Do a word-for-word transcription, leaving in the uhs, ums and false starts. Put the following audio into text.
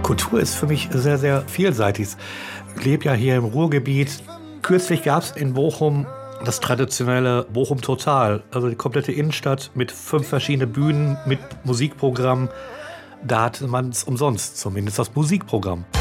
Kultur ist für mich sehr, sehr vielseitig. Ich lebe ja hier im Ruhrgebiet. Kürzlich gab es in Bochum das traditionelle Bochum Total, also die komplette Innenstadt mit fünf verschiedenen Bühnen, mit Musikprogramm. Da hatte man es umsonst, zumindest das Musikprogramm.